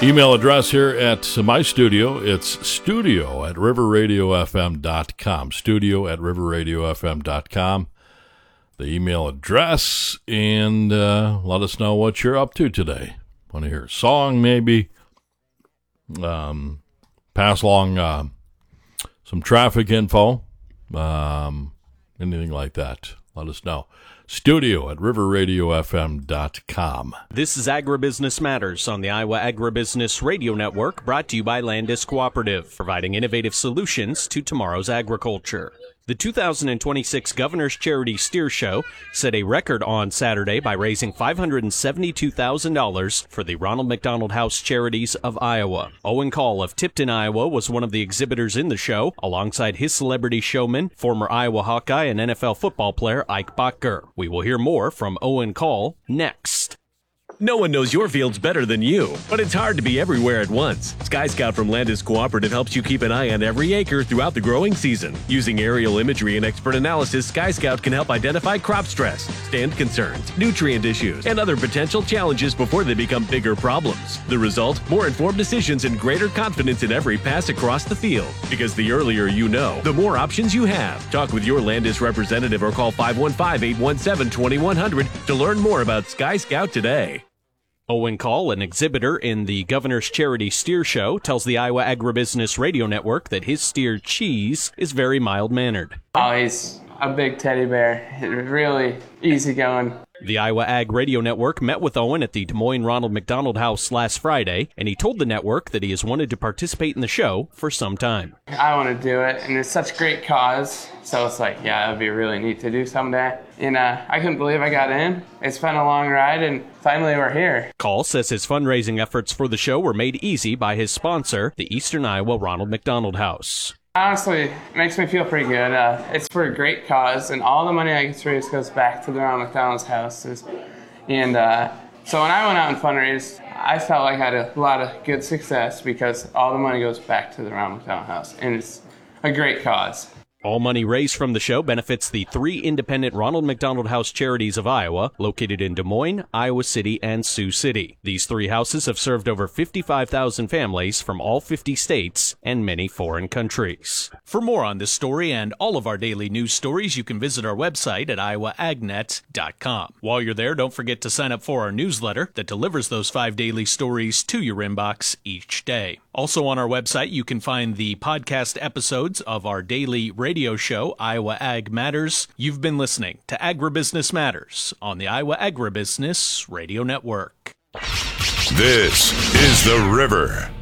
Email address here at my studio, it's studio@riverradiofm.com. Studio@riverradiofm.com. The email address, and let us know what you're up to today. Want to hear a song, maybe? Pass along some traffic info, anything like that. Let us know. Studio@riverradiofm.com. This is Agribusiness Matters on the Iowa Agribusiness Radio Network, brought to you by Landis Cooperative, providing innovative solutions to tomorrow's agriculture. The 2026 Governor's Charity Steer Show set a record on Saturday by raising $572,000 for the Ronald McDonald House Charities of Iowa. Owen Call of Tipton, Iowa was one of the exhibitors in the show, alongside his celebrity showman, former Iowa Hawkeye and NFL football player Ike Bottger. We will hear more from Owen Call next. No one knows your fields better than you, but it's hard to be everywhere at once. Sky Scout from Landis Cooperative helps you keep an eye on every acre throughout the growing season. Using aerial imagery and expert analysis, Sky Scout can help identify crop stress, stand concerns, nutrient issues, and other potential challenges before they become bigger problems. The result? More informed decisions and greater confidence in every pass across the field. Because the earlier you know, the more options you have. Talk with your Landis representative or call 515-817-2100 to learn more about Sky Scout today. Owen Call, an exhibitor in the Governor's Charity Steer Show, tells the Iowa Agribusiness Radio Network that his steer Cheese is very mild-mannered. Oh, he's a big teddy bear. Really easygoing. The Iowa Ag Radio Network met with Owen at the Des Moines Ronald McDonald House last Friday, and he told the network that he has wanted to participate in the show for some time. I want to do it, and it's such a great cause, so it's like, yeah, it would be really neat to do someday. And I couldn't believe I got in. It's been a long ride, and finally we're here. Call says his fundraising efforts for the show were made easy by his sponsor, the Eastern Iowa Ronald McDonald House. Honestly, it makes me feel pretty good. It's for a great cause, and all the money I get raised goes back to the Ronald McDonald's houses. And so when I went out and fundraised, I felt like I had a lot of good success because all the money goes back to the Ronald McDonald House, and it's a great cause. All money raised from the show benefits the 3 independent Ronald McDonald House Charities of Iowa, located in Des Moines, Iowa City, and Sioux City. These 3 houses have served over 55,000 families from all 50 states and many foreign countries. For more on this story and all of our daily news stories, you can visit our website at iowaagnet.com. While you're there, don't forget to sign up for our newsletter that delivers those 5 daily stories to your inbox each day. Also on our website, you can find the podcast episodes of our daily radio show, Iowa Ag Matters. You've been listening to Agribusiness Matters on the Iowa Agribusiness Radio Network. This is The River.